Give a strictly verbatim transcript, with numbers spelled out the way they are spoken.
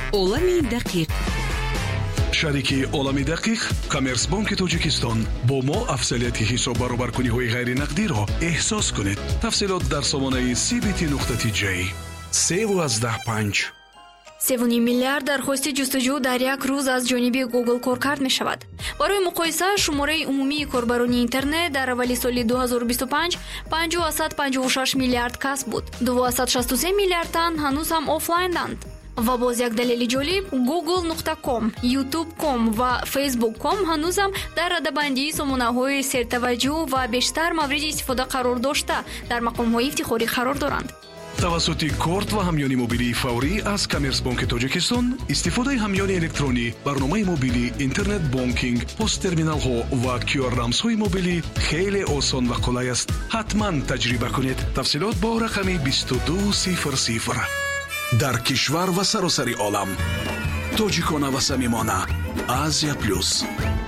олами дақиқ. шарики олами дақиқ коммерсбанки тоҷикистон бо мо афзалияти ҳисоб баробаркуниҳои ғайринақдиро эҳсос кунед. тафсилот дар сомонаи си би ти нуқта ти ҷей се дуваздаҳ панҷ. سه میلیارد درخواست جستجو در یک روز از جانب گوگل کارکرد می شود. برای مقایسه شماره عمومی کاربران اینترنت در اوایل سال دو هزار و بیست و پنج پنجاه و پنجاه و شش میلیارد کس بود. دویست و شصت و سه میلیارد تن هنوز هم آفلاین اند. و باز یک دلیل جالب گوگل نقطه کام، یوتیوب نقطه کام و فیسبوک نقطه کام هنوز هم در رده‌بندی سامانه‌های سرتوجه و بیشتر مورد استفاده قرار داشته در مقام‌های افتخاری قرار دارند. тавассути корт ва ҳамёни мобилии фаврӣ аз коммерсбанки тоҷикистон истифодаи ҳамёни электронӣ, барномаи мобилӣ, интернет бонкинг, посттерминалҳо ва кю ар рамзҳои мобилӣ хеле осон ва қулай аст. ҳатман таҷриба кунед. тафсилот бо рақами бисту ду сифр сифр. дар кишвар ва саросари олам тоҷикона ва самимона. Азия плюс.